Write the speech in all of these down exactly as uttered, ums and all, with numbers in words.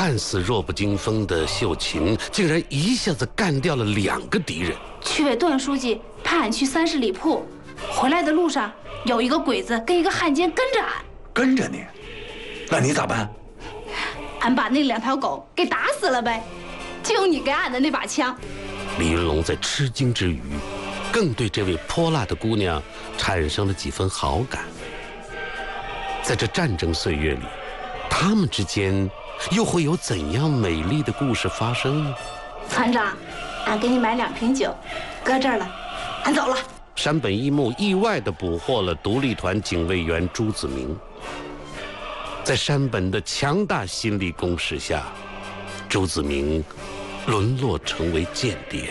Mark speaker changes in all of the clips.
Speaker 1: 看似弱不禁风的秀琴，竟然一下子干掉了两个敌人。
Speaker 2: 区委段书记派俺去三十里铺，回来的路上有一个鬼子跟一个汉奸跟着俺。
Speaker 3: 跟着你？那你咋办？
Speaker 2: 俺把那两条狗给打死了呗，就用你给俺的那把枪。
Speaker 1: 李云龙在吃惊之余，更对这位泼辣的姑娘产生了几分好感。在这战争岁月里，他们之间又会有怎样美丽的故事发生呢？
Speaker 2: 团长，俺给你买两瓶酒，搁这儿了，俺走了。
Speaker 1: 山本一木意外地捕获了独立团警卫员朱子明。在山本的强大心理攻势下，朱子明沦落成为间谍。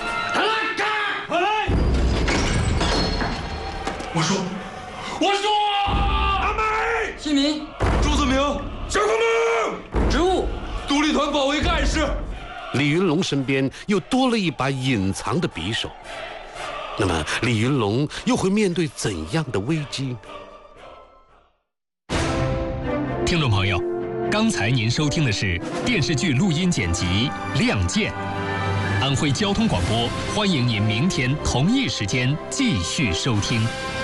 Speaker 4: 我说，我说，阿美，
Speaker 5: 姓名，
Speaker 4: 朱子明，小公明，
Speaker 5: 职务，
Speaker 4: 独立团保卫干事。
Speaker 1: 李云龙身边又多了一把隐藏的匕首，那么李云龙又会面对怎样的危机呢？
Speaker 6: 听众朋友，刚才您收听的是电视剧录音剪辑《亮剑》。安徽交通广播欢迎您明天同一时间继续收听。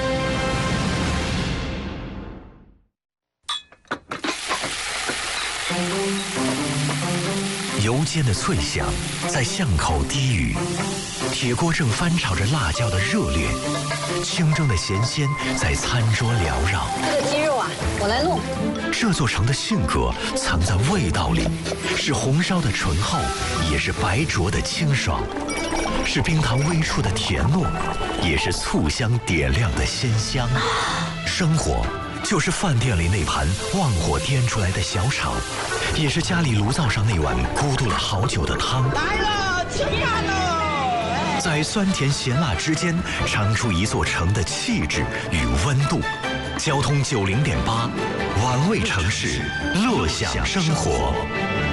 Speaker 7: 油煎的脆响在巷口低语，铁锅正翻炒着辣椒的热烈，清蒸的咸鲜在餐桌缭绕。
Speaker 8: 这个鸡肉啊，我来弄。
Speaker 7: 这座城的性格藏在味道里，是红烧的醇厚，也是白灼的清爽，是冰糖微出的甜糯，也是醋香点亮的鲜香。生活就是饭店里那盘旺火颠出来的小炒，也是家里炉灶上那碗咕嘟了好久的汤。
Speaker 9: 来了，吃饭喽！
Speaker 7: 在酸甜咸辣之间，尝出一座城的气质与温度。交通九零点八，玩味城市，乐享生活。